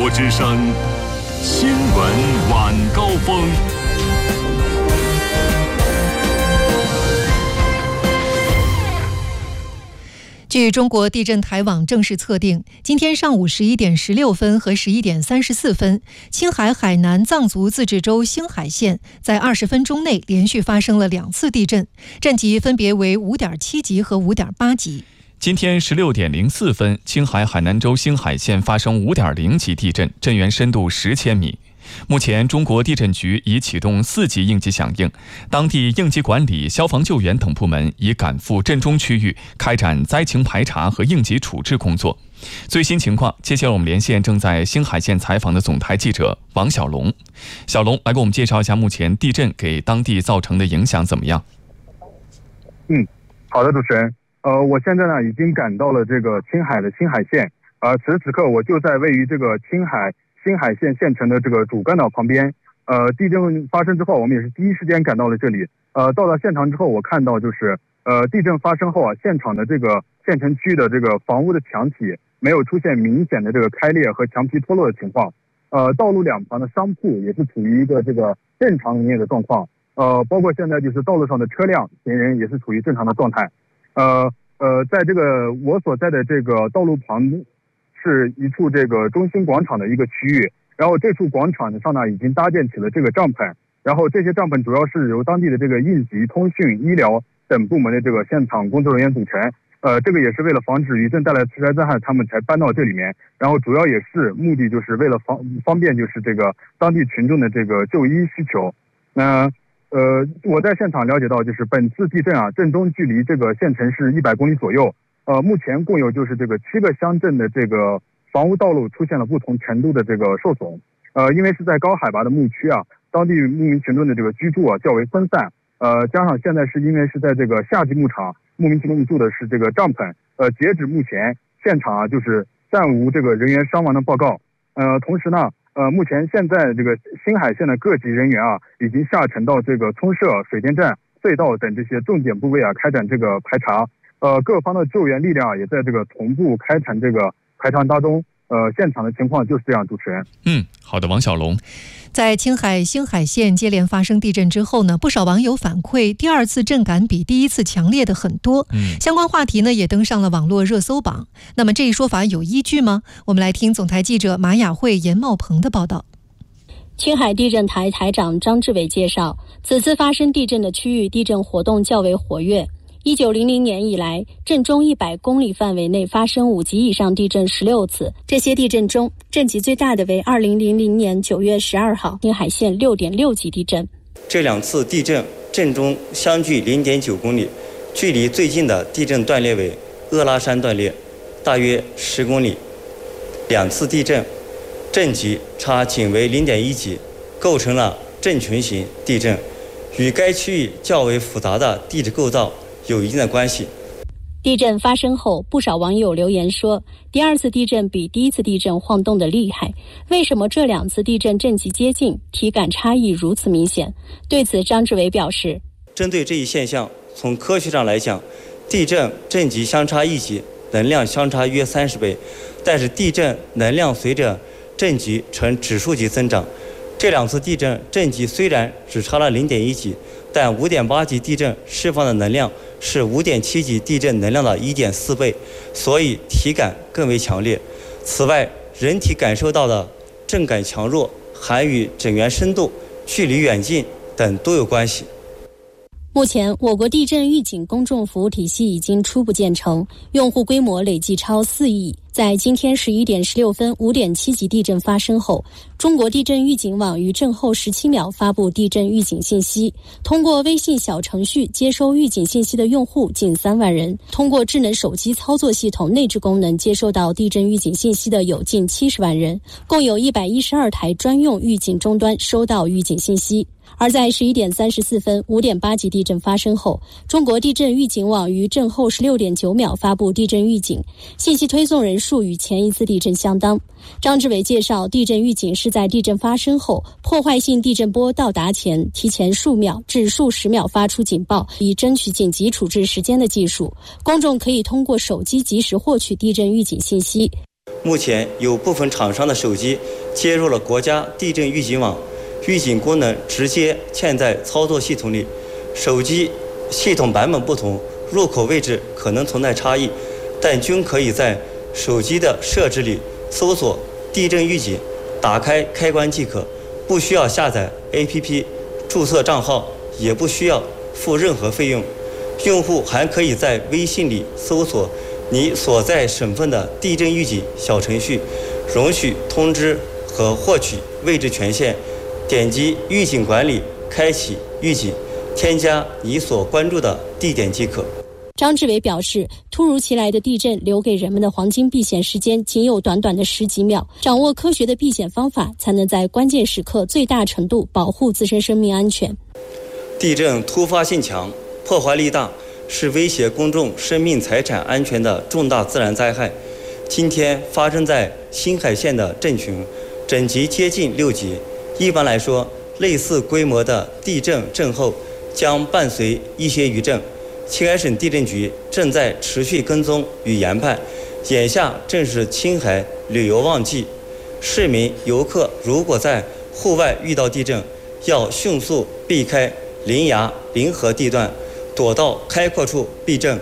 国之声新闻晚高峰。 据中国地震台网正式测定，今天上午11点16分和11点34分，青海海南藏族自治州兴海县在20分钟内连续发生了2次地震，震级分别为5.7级和5.8级。 今天16点04分，青海海南州兴海县发生5.0级地震，震源深度10千米。目前，中国地震局已启动4级应急响应，当地应急管理、消防救援等部门已赶赴震中区域，开展灾情排查和应急处置工作。最新情况，接下来我们连线正在兴海县采访的总台记者王小龙。小龙，来给我们介绍一下目前地震给当地造成的影响怎么样？ 好的，主持人。我现在呢已经赶到了这个青海的兴海县，此时此刻我就在位于这个兴海县县城的这个主干道旁边。地震发生之后，我们也是第一时间赶到了这里。到了现场之后，我看到就是地震发生后啊，现场的这个县城区的这个房屋的墙体没有出现明显的这个开裂和墙皮脱落的情况。道路两旁的商铺也是处于一个这个正常营业的状况。包括现在就是道路上的车辆、行人也是处于正常的状态。在这个我所在的这个道路旁是一处这个中心广场的一个区域，然后这处广场上呢已经搭建起了这个帐篷，然后这些帐篷主要是由当地的这个应急、通讯、医疗等部门的这个现场工作人员组成。这个也是为了防止余震带来的自然灾害，他们才搬到这里面。然后主要也是目的就是为了方便就是这个当地群众的这个就医需求。我在现场了解到，就是本次地震啊，震中距离这个县城是100公里左右。目前共有就是这个7个乡镇的这个房屋道路出现了不同程度的这个受损。因为是在高海拔的牧区啊，当地牧民群众的这个居住啊较为分散。加上现在是因为是在这个夏季牧场，牧民群众住的是这个帐篷。截止目前，现场啊就是暂无这个人员伤亡的报告。同时呢。目前现在这个兴海县的各级人员啊，已经下沉到这个村社、水电站、隧道等这些重点部位啊，开展这个排查。各方的救援力量也在这个同步开展这个排查当中。现场的情况就是这样，主持人。 好的，王小龙。 在青海兴海县接连发生地震之后呢，不少网友反馈第2次震感比第1次强烈的很多。相关话题呢也登上了网络热搜榜。那么这一说法有依据吗？我们来听总台记者马雅慧、严茂鹏的报道。 青海地震台台长张志伟介绍，此次发生地震的区域地震活动较为活跃。1900年以来，震中100公里范围内发生5级以上地震16次。这些地震中，震级最大的为2000年9月12号兴海县6.6级地震。 这2次地震震中相距0.9公里，距离最近的地震断裂为鄂拉山断裂，大约10公里。2次地震震级差仅为0.1级，构成了震群型地震，与该区域较为复杂的地质构造有一定的关系。 地震发生后，不少网友留言说，第2次地震比第1次地震晃动得厉害，为什么这2次地震震级接近，体感差异如此明显？对此，张志伟表示， 针对这一现象，从科学上来讲，地震震级相差1级，能量相差约30倍，但是地震能量随着震级呈指数级增长。这2次地震震级虽然只差了0.1级，但5.8级地震释放的能量是5.7级地震能量的1.4倍，所以体感更为强烈。此外，人体感受到的震感强弱还与震源深度、距离远近等都有关系。 目前，我国地震预警公众服务体系已经初步建成，用户规模累计超4亿。在今天11点16分5.7级地震发生后，中国地震预警网于震后17秒发布地震预警信息。通过微信小程序接收预警信息的用户近3万人，通过智能手机操作系统内置功能接收到地震预警信息的有近70万人，共有112台专用预警终端收到预警信息。而在11点34分5.8级地震发生后，中国地震预警网于震后16点9秒发布地震预警，信息推送人数与前一次地震相当。张志伟介绍，地震预警是在地震发生后，破坏性地震波到达前提前数秒至数十秒发出警报，以争取紧急处置时间的技术。公众可以通过手机及时获取地震预警信息。 目前有部分厂商的手机接入了国家地震预警网，预警功能直接嵌在操作系统里，手机系统版本不同，入口位置可能存在差异，但均可以在手机的设置里搜索地震预警，打开开关即可，不需要下载 APP， 注册账号也不需要付任何费用。用户还可以在微信里搜索你所在省份的地震预警小程序，容许通知和获取位置权限，点击预警管理，开启预警，添加你所关注的地点即可。 张志伟表示，突如其来的地震留给人们的黄金避险时间仅有短短的10几秒，掌握科学的避险方法，才能在关键时刻最大程度保护自身生命安全。 地震突发性强，破坏力大，是威胁公众生命财产安全的重大自然灾害。今天发生在青海县的震群整级接近6级。一般来说，类似规模的地震震后将伴随一些余震。青海省地震局正在持续跟踪与研判，眼下正是青海旅游旺季，市民游客如果在户外遇到地震，要迅速避开林崖林河地段，躲到开阔处避震。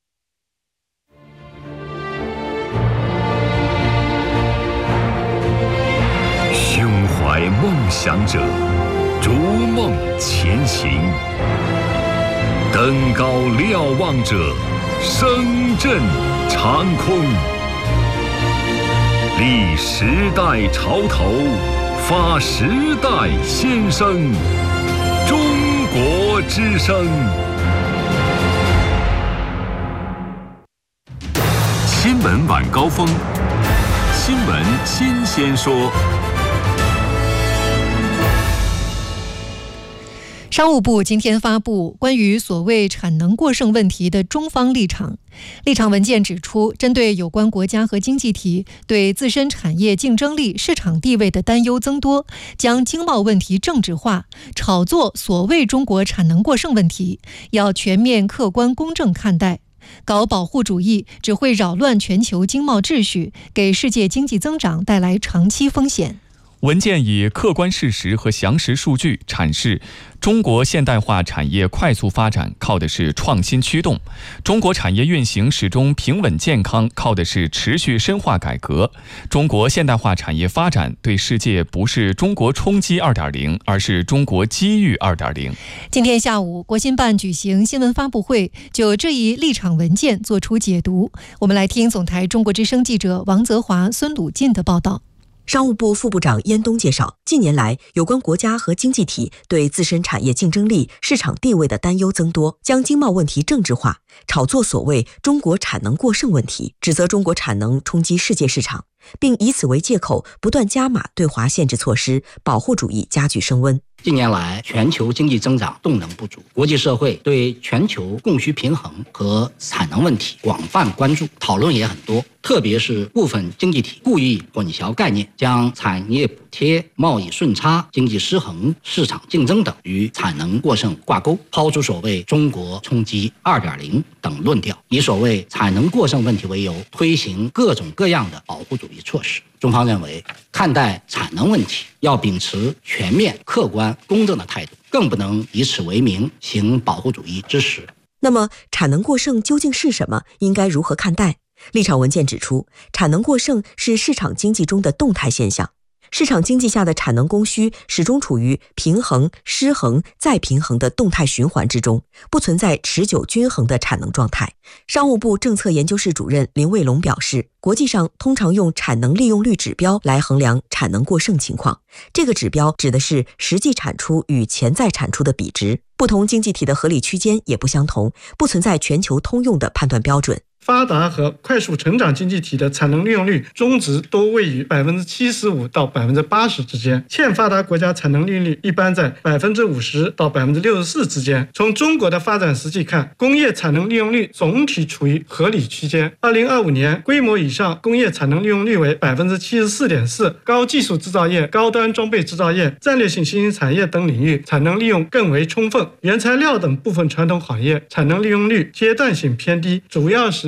胸怀梦想者，逐梦前行。登高瞭望者，声震长空。立时代潮头，发时代先声。中国之声。新闻晚高峰，新闻新鲜说。 商务部今天发布关于所谓产能过剩问题的中方立场。立场文件指出，针对有关国家和经济体对自身产业竞争力、市场地位的担忧增多，将经贸问题政治化，炒作所谓中国产能过剩问题，要全面客观公正看待。搞保护主义只会扰乱全球经贸秩序，给世界经济增长带来长期风险。 文件以客观事实和详实数据阐释，中国现代化产业快速发展靠的是创新驱动，中国产业运行始终平稳健康靠的是持续深化改革。中国现代化产业发展对世界不是中国冲击 2.0， 而是中国机遇 2.0。 今天下午，国新办举行新闻发布会，就这一立场文件作出解读。我们来听总台中国之声记者王泽华、孙鲁进的报道。 商务部副部长燕东介绍，近年来有关国家和经济体对自身产业竞争力、市场地位的担忧增多，将经贸问题政治化，炒作所谓中国产能过剩问题，指责中国产能冲击世界市场，并以此为借口不断加码对华限制措施，保护主义加剧升温。 近年来，全球经济增长动能不足，国际社会对全球供需平衡和产能问题广泛关注，讨论也很多。特别是部分经济体故意混淆概念，将产业补贴、贸易顺差、经济失衡、市场竞争等与产能过剩挂钩，抛出所谓中国冲击 2.0 等论调，以所谓产能过剩问题为由，推行各种各样的保护主义措施。中方认为，看待产能问题要秉持全面、客观、公正的态度，更不能以此为名行保护主义之实。 那么，产能过剩究竟是什么？应该如何看待？立场文件指出，产能过剩是市场经济中的动态现象。市场经济下的产能供需始终处于平衡、失衡、再平衡的动态循环之中，不存在持久均衡的产能状态。商务部政策研究室主任林卫龙表示，国际上通常用产能利用率指标来衡量产能过剩情况，这个指标指的是实际产出与潜在产出的比值，不同经济体的合理区间也不相同，不存在全球通用的判断标准。 发达和快速成长经济体的产能利用率中值都位于 75% 到 80% 之间，欠发达国家产能利用率一般在 50% 到 64% 之间。从中国的发展实际看，工业产能利用率总体处于合理区间。2025年规模以上工业产能利用率为 74.4%， 高技术制造业、高端装备制造业、战略性新兴产业等领域产能利用更为充分。原材料等部分传统行业产能利用率阶段性偏低，主要是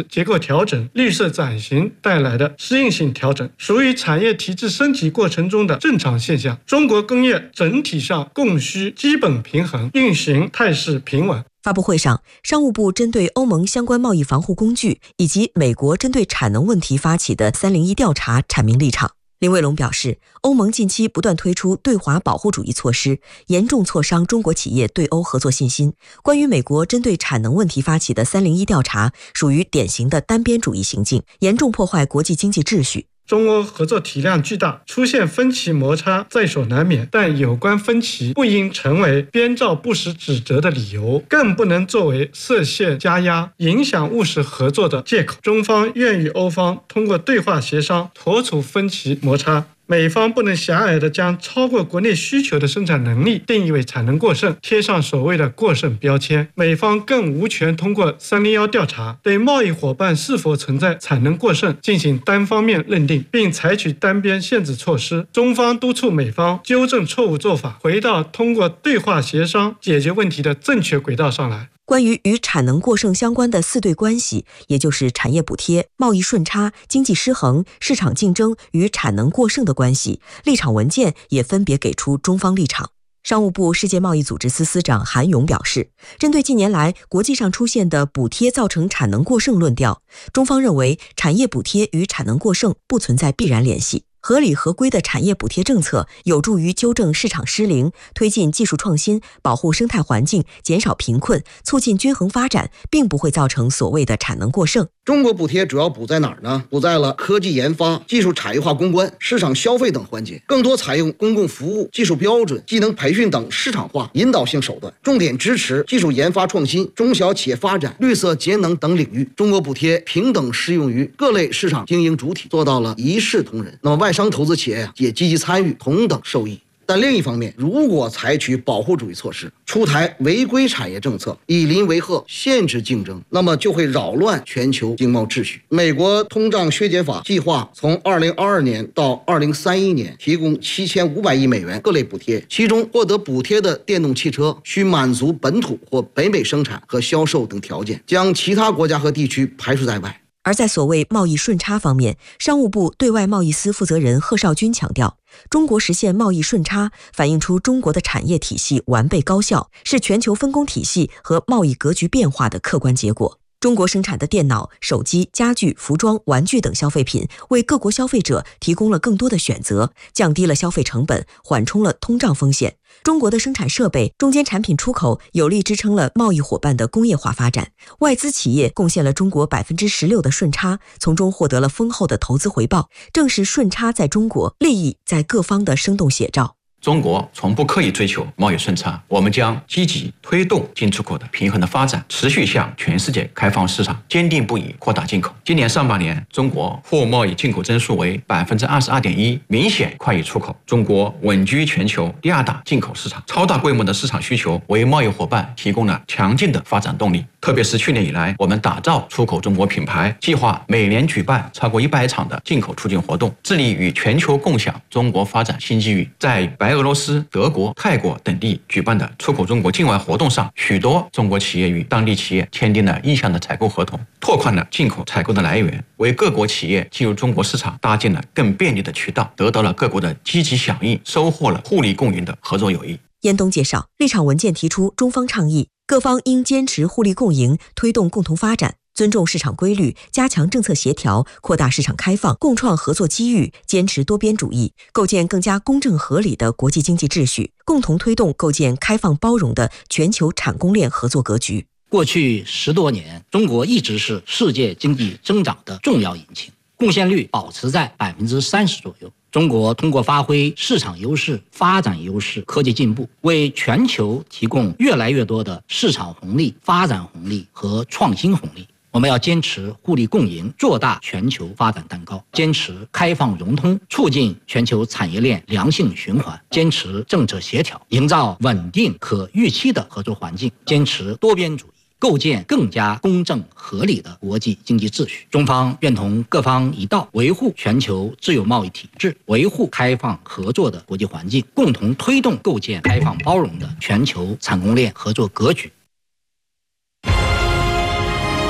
结构调整、绿色转型带来的适应性调整，属于产业体制升级过程中的正常现象。中国工业整体上供需基本平衡，运行态势平稳。 发布会上，商务部针对欧盟相关贸易防护工具以及美国针对产能问题发起的301调查阐明立场。林卫龙表示，欧盟近期不断推出对华保护主义措施，严重挫伤中国企业对欧合作信心。关于美国针对产能问题发起的301调查，属于典型的单边主义行径，严重破坏国际经济秩序。 中欧合作体量巨大，出现分歧摩擦在所难免，但有关分歧不应成为编造不实指责的理由，更不能作为设限加压、影响务实合作的借口。中方愿与欧方通过对话协商妥处分歧摩擦。美方不能狭隘地将超过国内需求的生产能力定义为产能过剩，贴上所谓的过剩标签。美方更无权通过301调查对贸易伙伴是否存在产能过剩进行单方面认定，并采取单边限制措施。中方督促美方纠正错误做法，回到通过对话协商解决问题的正确轨道上来。 关于与产能过剩相关的4对关系，也就是产业补贴、贸易顺差、经济失衡、市场竞争与产能过剩的关系，立场文件也分别给出中方立场。商务部世界贸易组织司司长韩勇表示，针对近年来国际上出现的补贴造成产能过剩论调，中方认为产业补贴与产能过剩不存在必然联系。合理合规的产业补贴政策有助于纠正市场失灵，推进技术创新，保护生态环境，减少贫困，促进均衡发展，并不会造成所谓的产能过剩。 中国补贴主要补在哪儿呢？补在了科技研发、技术产业化攻关、市场消费等环节，更多采用公共服务、技术标准、技能培训等市场化引导性手段，重点支持技术研发创新、中小企业发展、绿色节能等领域。中国补贴平等适用于各类市场经营主体，做到了一视同仁。那么外商投资企业也积极参与，同等受益。但另一方面，如果采取保护主义措施，出台违规产业政策，以邻为壑，限制竞争，那么就会扰乱全球经贸秩序。美国通胀削减法计划从2022年到2031年提供7500亿美元各类补贴，其中获得补贴的电动汽车需满足本土或北美生产和销售等条件，将其他国家和地区排除在外。 而在所谓贸易顺差方面，商务部对外贸易司负责人贺绍军强调，中国实现贸易顺差反映出中国的产业体系完备高效，是全球分工体系和贸易格局变化的客观结果。中国生产的电脑、手机、家具、服装、玩具等消费品为各国消费者提供了更多的选择，降低了消费成本，缓冲了通胀风险。中国的生产设备、中间产品出口有力支撑了贸易伙伴的工业化发展，外资企业贡献了中国16%的顺差，从中获得了丰厚的投资回报，正是顺差在中国，利益在各方的生动写照。 中国从不刻意追求贸易顺差，我们将积极推动进出口的平衡的发展，持续向全世界开放市场，坚定不移扩大进口。今年上半年，中国货贸易进口增速为22.1%，明显快于出口。中国稳居全球第2大进口市场，超大规模的市场需求为贸易伙伴提供了强劲的发展动力。特别是去年以来，我们打造出口中国品牌，计划每年举办超过100场的进口促进活动，致力与全球共享中国发展新机遇。在白俄罗斯、德国、泰国等地举办的出口中国境外活动上，许多中国企业与当地企业签订了意向的采购合同，拓宽了进口采购的来源，为各国企业进入中国市场搭建了更便利的渠道，得到了各国的积极响应，收获了互利共赢的合作友谊。 燕东介绍，立场文件提出，中方倡议各方应坚持互利共赢，推动共同发展，尊重市场规律，加强政策协调，扩大市场开放，共创合作机遇，坚持多边主义，构建更加公正合理的国际经济秩序，共同推动构建开放包容的全球产供链合作格局。 过去10多年，中国一直是世界经济增长的重要引擎，贡献率保持在30%左右。中国通过发挥市场优势、发展优势、科技进步，为全球提供越来越多的市场红利、发展红利和创新红利。我们要坚持互利共赢，做大全球发展蛋糕，坚持开放融通，促进全球产业链良性循环，坚持政策协调，营造稳定可预期的合作环境，坚持多边主义，构建更加公正合理的国际经济秩序。中方愿同各方一道，维护全球自由贸易体制，维护开放合作的国际环境，共同推动构建开放包容的全球产供链合作格局。 力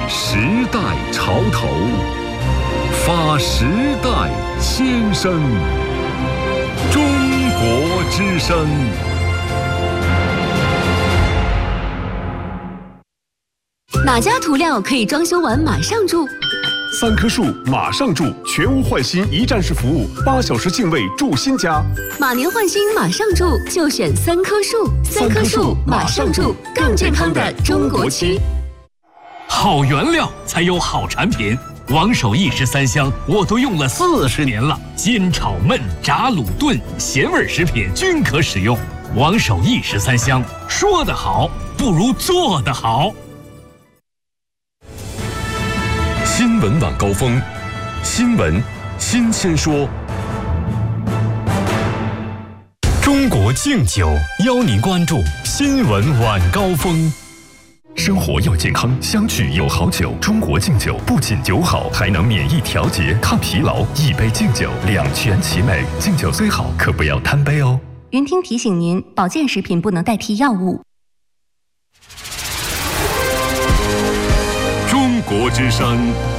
时代潮头，发时代先声。中国之声。 哪家涂料可以装修完马上住 ？3棵树马上住，全屋换新一站式服务，8小时净位住新家。 马年换新马上住，就选3棵树。3棵树马上住，更健康的中国区。 好原料才有好产品。王守义13香我都用了40年了，煎、炒、焖、炸、卤、炖，咸味食品均可使用。王守义13香，说得好不如做得好。 新闻晚高峰，新闻新鲜说。中国敬酒邀您关注新闻晚高峰。生活要健康，相聚有好酒。中国敬酒不仅酒好，还能免疫调节、抗疲劳。一杯敬酒，两全其美。敬酒虽好，可不要贪杯哦。 云听提醒您，保健食品不能代替药物。 中国之声。